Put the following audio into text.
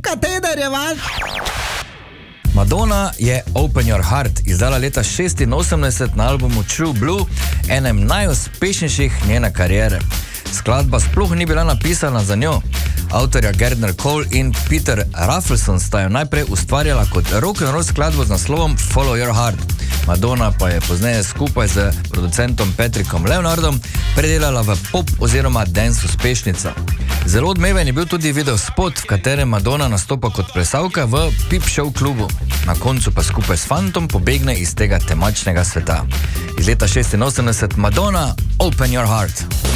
Kateder je vaš? Madonna je Open Your Heart izdala leta 86 na albumu True Blue, enem najuspešnejših njene kariere. Skladba sploh ni bila napisana za njo. Avtorja Gardner Cole in Peter Rafelson sta jo najprej ustvarjala kot rock'n'roll skladbo z naslovom Follow Your Heart. Madonna pa je pozneje skupaj z producentom Patrickom Leonardom predelala v pop oziroma dance uspešnico. Zelo odmeven je bil tudi video spot, v katerem Madonna nastopa kot plesalka v Peep Show klubu. Na koncu pa skupaj s fantom pobegne iz tega temačnega sveta. Iz leta 86 Madonna, Open Your Heart.